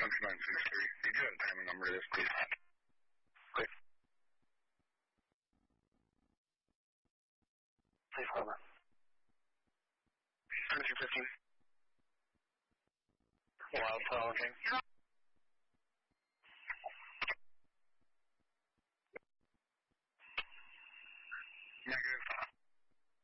Central 963. You do have a timing number to this, please. Great. Please cover. 1715. Wild Power.